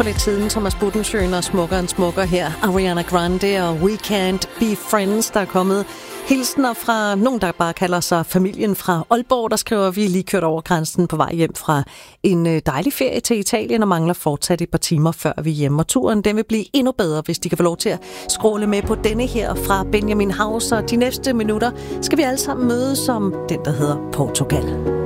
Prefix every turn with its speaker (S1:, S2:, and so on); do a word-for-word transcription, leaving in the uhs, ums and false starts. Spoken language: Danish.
S1: For lidt siden, Thomas Budensjøen og Smukker en Smukker her. Ariana Grande og We Can't Be Friends, der er kommet hilsener fra nogen, der bare kalder sig familien fra Aalborg. Der skriver, vi lige kørt over grænsen på vej hjem fra en dejlig ferie til Italien og mangler fortsat et par timer, før vi er hjemme. Og turen den vil blive endnu bedre, hvis de kan få lov til at scrolle med på denne her fra Benjamin Haus. Og de næste minutter skal vi alle sammen møde som den, der hedder Portugal.